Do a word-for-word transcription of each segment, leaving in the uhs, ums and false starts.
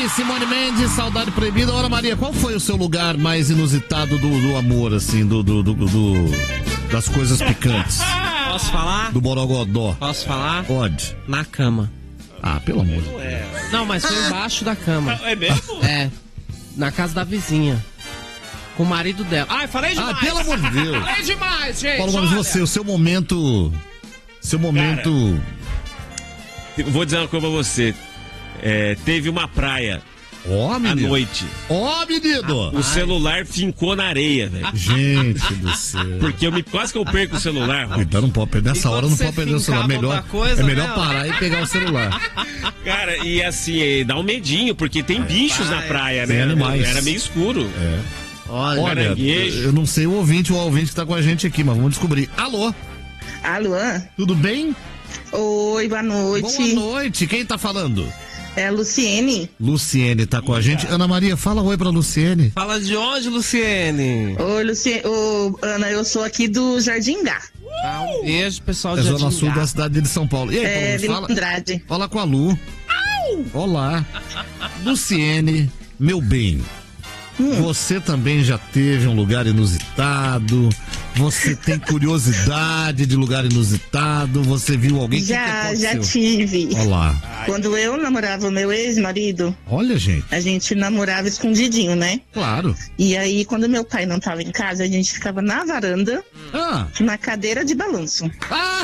Simone Mendes, Saudade Proibida. Ora, Maria, qual foi o seu lugar mais inusitado do, do amor, assim, do, do, do, do das coisas picantes? Posso falar? Do Borogodó. Posso falar? Pode. Na cama. Ah, pelo amor de Deus. É. Não, mas foi embaixo da cama. É mesmo? É. Na casa da vizinha. Com o marido dela. Ai, falei demais. Ah, pelo amor de Deus. Falei demais, gente. Paulo Gomes, você, o seu momento... Seu momento... Cara, vou dizer uma coisa pra você. É, teve uma praia Ó, à menino. noite. Ó, menino. O celular fincou na areia, velho. Gente do céu. Porque eu me, quase que eu perco o celular, Rob. Então não pode perder. Nessa E hora quando não você pode perder o celular. fincava Melhor, alguma coisa, é melhor né? parar e pegar o celular. Cara, e assim, dá um medinho, porque tem bichos na praia, Tem né? animais. Era meio escuro. É. Olha, Olha, caranguejo. eu não sei o ouvinte ou o ouvinte que tá com a gente aqui, mas vamos descobrir. Alô, Alô? tudo bem? Oi, boa noite. Boa noite. Quem tá falando? É a Luciene. Luciene tá com a gente. Ana Maria, fala oi pra Luciene. Fala de onde, Luciene? Oi, Luciene. Ô, Ana, eu sou aqui do Jardim Gá. Ah, um beijo, pessoal É de zona sul Jardim da cidade de São Paulo. E aí, É, Paulo, Vila fala, Andrade. fala com a Lu. Olá. Luciene, meu bem. Você também já teve um lugar inusitado? Você tem curiosidade de lugar inusitado? Você viu alguém? Já, que que já aconteceu? tive. Olá. Quando eu namorava o meu ex-marido, Olha, gente. a gente namorava escondidinho, né? Claro. E aí, quando meu pai não tava em casa, a gente ficava na varanda, Ah. na cadeira de balanço. Ah!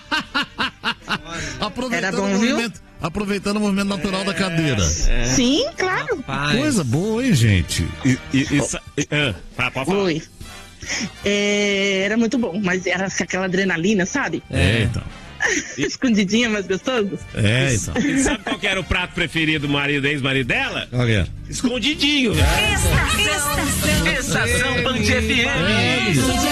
Aproveitando, Era bom, o viu? movimento, aproveitando o movimento natural da cadeira. Sim, claro. Rapaz. Coisa boa, hein, gente? E, e, e, sa- e- ah, tá, pode falar. Oi. É, era muito bom, mas era aquela adrenalina, sabe? É, então. Escondidinha, mais gostoso. É, então. E sabe qual que era o prato preferido do marido, ex-marido dela? Olha. Escondidinho, velho. Estação Band F M. É, menino.